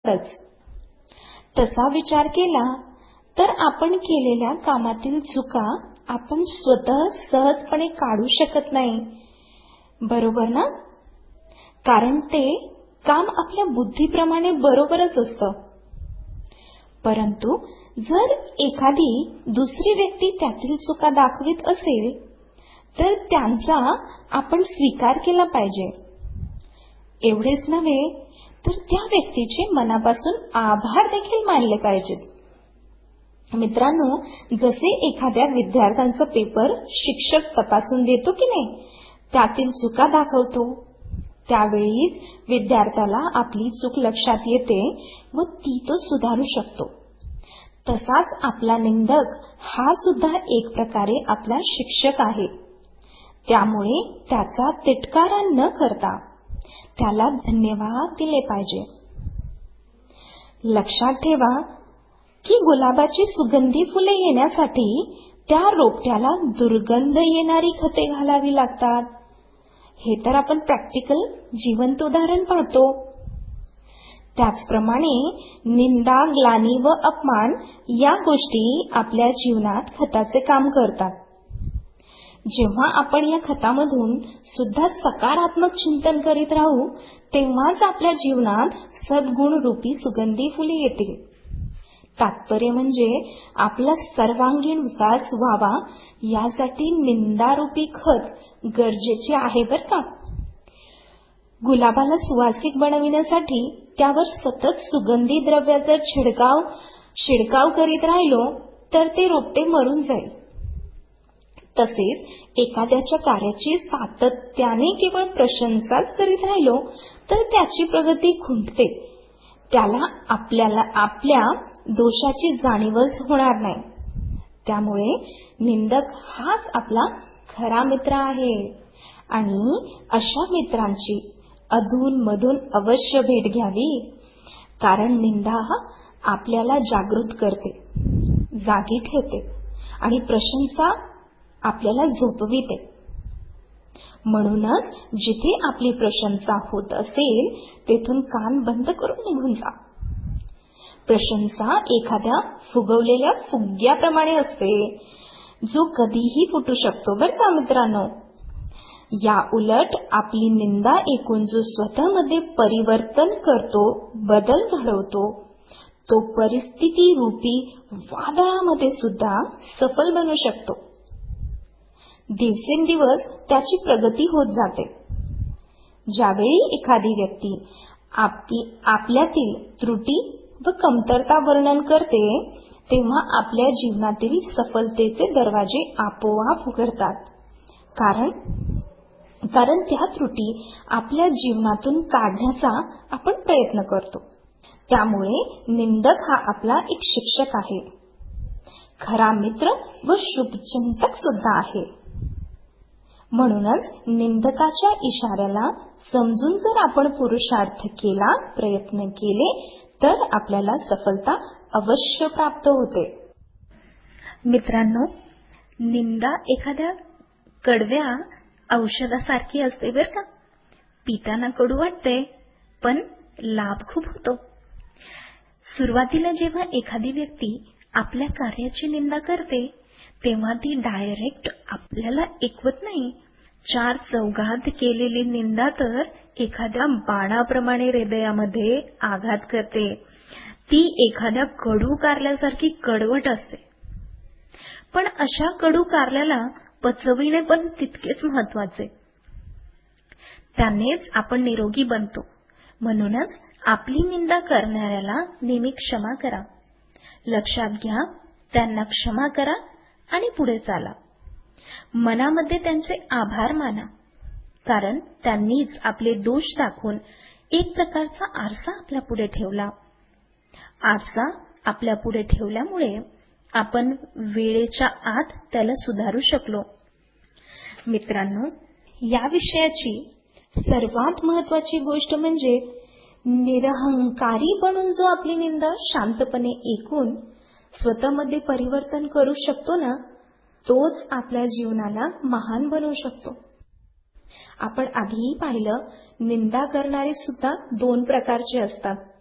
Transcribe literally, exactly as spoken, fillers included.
तसा विचार केला तर आपण केलेल्या कामातील चुका आपण स्वतः सहजपणे काढू शकत नाही, बरोबर ना? कारण ते काम आपल्या बुद्धीप्रमाणे बरोबरच असतं. परंतु जर एखादी दुसरी व्यक्ती त्यातील चुका दाखवित असेल तर त्यांचा आपण स्वीकार केला पाहिजे. एवढेच नव्हे तर त्या व्यक्तीचे मनापासून आभार देखील मानले पाहिजेत. मित्रांनो, जसे एखाद्या विद्यार्थ्यांचा पेपर शिक्षक तपासून देतो की नाही, त्यातील चुका दाखवतो, त्यावेळीच विद्यार्थ्याला आपली चूक लक्षात येते व ती तो सुधारू शकतो. तसाच आपला निंदक हा सुद्धा एक प्रकारे आपला शिक्षक आहे. त्यामुळे त्याचा तिटकारा न करता त्याला धन्यवाद दिले पाहिजे. लक्षात ठेवा की गुलाबाची सुगंधी फुले येण्यासाठी त्या रोपट्याला दुर्गंध येणारी खते घालावी लागतात. हे तर आपण प्रॅक्टिकल जिवंत उदाहरण पाहतो. त्याचप्रमाणे निंदा, ग्लानी व अपमान या गोष्टी आपल्या जीवनात खताचे काम करतात. जेव्हा आपण या खतामधून सुद्धा सकारात्मक चिंतन करीत राहू तेव्हाच आपल्या जीवनात सद्गुण रूपी सुगंधी फुले येतील. तात्पर्य म्हणजे आपला सर्वांगीण विकास व्हावा यासाठी निंदारूपी खत गरजेचे आहे बर का. गुलाबाला सुवासिक बनविण्यासाठी त्यावर सतत सुगंधी द्रव्याचा छिडकाव शिडकाव करीत राहिलो तर ते रोपटे मरून जाईल. तसेच एखाद्याच्या कार्याची सातत्याने केवळ प्रशंसाच करीत राहिलो तर त्याची प्रगती खुंटते. त्याला आपल्याला आपल्या दोषाची जाणीवच होणार नाही. त्यामुळे निंदक हाच आपला खरा मित्र आहे आणि अशा मित्रांची अधून मधून अवश्य भेट घ्यावी. कारण निंदा आपल्याला जागृत करते, जागी ठेवते आणि प्रशंसा आपल्याला झोपविते. म्हणूनच जिथे आपली प्रशंसा होत असेल तेथून कान बंद करून निघून जा. प्रशंसा एखाद्या फुगवलेल्या फुग्याप्रमाणे असते जो कधीही फुटू शकतो बर का मित्रांनो. या उलट आपली निंदा ऐकून जो स्वतःमध्ये परिवर्तन करतो, बदल घडवतो, तो परिस्थिती रूपी वादळामध्ये सुद्धा सफल बनू शकतो. दिवसेंदिवस त्याची प्रगती होत जाते. ज्यावेळी एखादी व्यक्ती आपल्यातील त्रुटी व कमतरता वर्णन करते तेव्हा आपल्या जीवनातील सफलतेचे दरवाजे आपोआप उघडतात. कारण कारण त्या त्रुटी आपल्या जीवनातून काढण्याचा आपण प्रयत्न करतो. त्यामुळे निंदक हा आपला एक शिक्षक आहे, खरा मित्र व शुभचिंतक सुद्धा आहे. म्हणूनच निंदकाच्या इशाऱ्याला समजून जर आपण पुरुषार्थ केला, प्रयत्न केले तर आपल्याला सफलता अवश्य प्राप्त होते. मित्रांनो, निंदा एखाद्या कडव्या औषधासारखी असते बर का. पिताना कडू वाटते पण लाभ खूप होतो. सुरुवातीला जेव्हा एखादी व्यक्ती आपल्या कार्याची निंदा करते तेव्हा ती डायरेक्ट आपल्याला ऐकवत नाही. चार चौघात केलेली निंदा तर एखाद्या बाणाप्रमाणे हृदयामध्ये आघात करते. ती एखाद्या कडू कारल्यासारखी कडवट असते. पण अशा कडू कारल्याला पचविणे पण तितकेच महत्वाचे. त्यानेच आपण निरोगी बनतो. म्हणूनच आपली निंदा करणाऱ्याला नेहमी क्षमा करा. लक्षात घ्या, त्यांना क्षमा करा आणि पुढे चाला. मनामध्ये त्यांचे आभार माना, कारण त्यांनीच आपले दोष दाखवून एक प्रकारचा आरसा आपल्या पुढे ठेवला. आरसा आपल्या पुढे ठेवल्यामुळे आपण वेळेच्या आत त्याला सुधारू शकलो. मित्रांनो, या विषयाची सर्वात महत्वाची गोष्ट म्हणजे निरहंकारी बनून जो आपली निंदा शांतपणे ऐकून स्वतःमध्ये परिवर्तन करू शकतो ना, तोच आपल्या जीवनाला महान बनवू शकतो. आपण आधीही पाहिलं, निंदा करणारे सुद्धा दोन प्रकारचे असतात.